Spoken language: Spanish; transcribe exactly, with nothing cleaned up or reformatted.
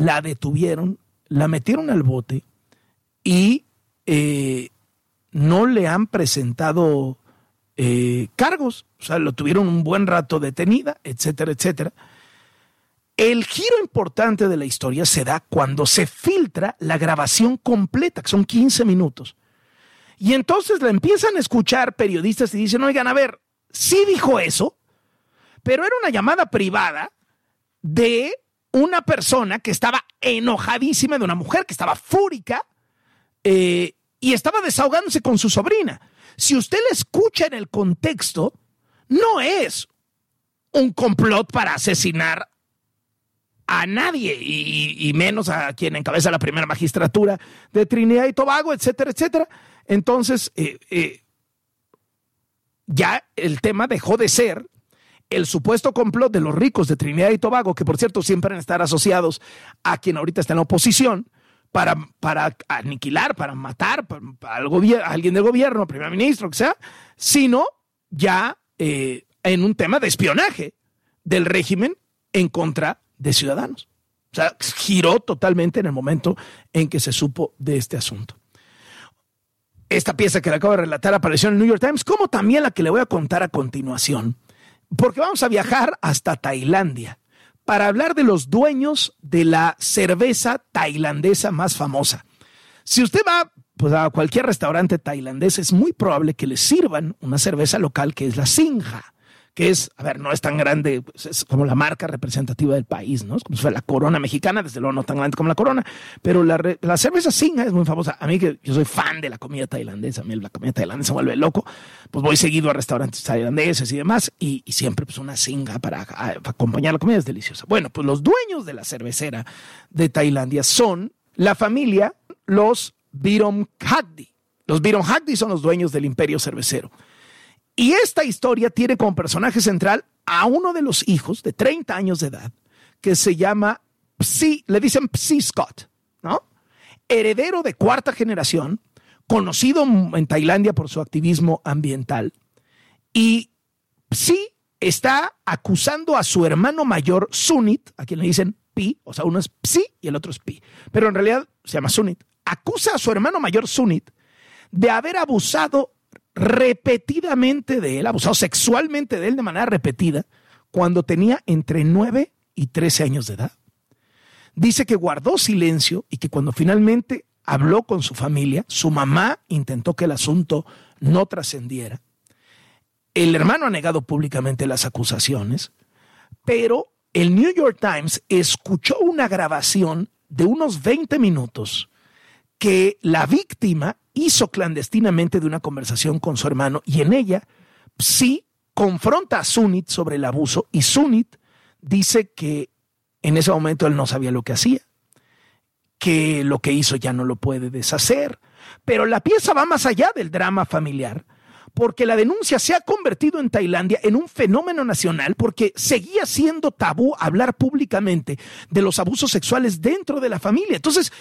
la detuvieron, la metieron al bote y eh, no le han presentado eh, cargos. O sea, lo tuvieron un buen rato detenida, etcétera, etcétera. El giro importante de la historia se da cuando se filtra la grabación completa, que son quince minutos. Y entonces la empiezan a escuchar periodistas y dicen, oigan, a ver, sí dijo eso, pero era una llamada privada de una persona que estaba enojadísima, de una mujer que estaba fúrica eh, y estaba desahogándose con su sobrina. Si usted la escucha en el contexto, no es un complot para asesinar a nadie, y, y menos a quien encabeza la primera magistratura de Trinidad y Tobago, etcétera, etcétera. Entonces, eh, eh, ya el tema dejó de ser el supuesto complot de los ricos de Trinidad y Tobago, que por cierto siempre van a estar asociados a quien ahorita está en la oposición, para, para aniquilar, para matar para, para el gobier- a alguien del gobierno, primer ministro, que sea, sino ya eh, en un tema de espionaje del régimen en contra de ciudadanos. O sea, giró totalmente en el momento en que se supo de este asunto. Esta pieza que le acabo de relatar apareció en el New York Times, como también la que le voy a contar a continuación, porque vamos a viajar hasta Tailandia para hablar de los dueños de la cerveza tailandesa más famosa. Si usted va pues, a cualquier restaurante tailandés, es muy probable que le sirvan una cerveza local que es la Singha, que es, a ver, no es tan grande, pues es como la marca representativa del país, ¿no? Es como si fuera la Corona mexicana, desde luego no tan grande como la Corona, pero la, la cerveza Singha es muy famosa. A mí, que yo soy fan de la comida tailandesa, a mí la comida tailandesa me vuelve loco, pues voy seguido a restaurantes tailandeses y demás, y, y siempre pues una Singha para, para acompañar la comida es deliciosa. Bueno, pues los dueños de la cervecera de Tailandia son la familia, los Viromhakdi. Los Viromhakdi son los dueños del imperio cervecero. Y esta historia tiene como personaje central a uno de los hijos de treinta años de edad que se llama Psi, le dicen Psi Scott, ¿no? Heredero de cuarta generación, conocido en Tailandia por su activismo ambiental. Y Psi está acusando a su hermano mayor, Sunit, a quien le dicen Pi, o sea, uno es Psi y el otro es Pi, pero en realidad se llama Sunit. Acusa a su hermano mayor, Sunit, de haber abusado repetidamente de él, abusado sexualmente de él de manera repetida, cuando tenía entre nueve y trece años de edad. Dice que guardó silencio y que cuando finalmente habló con su familia, su mamá intentó que el asunto no trascendiera. El hermano ha negado públicamente las acusaciones, pero el New York Times escuchó una grabación de unos veinte minutos que la víctima hizo clandestinamente de una conversación con su hermano, y en ella sí confronta a Sunit sobre el abuso, y Sunit dice que en ese momento él no sabía lo que hacía, que lo que hizo ya no lo puede deshacer, pero la pieza va más allá del drama familiar, porque la denuncia se ha convertido en Tailandia en un fenómeno nacional, porque seguía siendo tabú hablar públicamente de los abusos sexuales dentro de la familia. Entonces,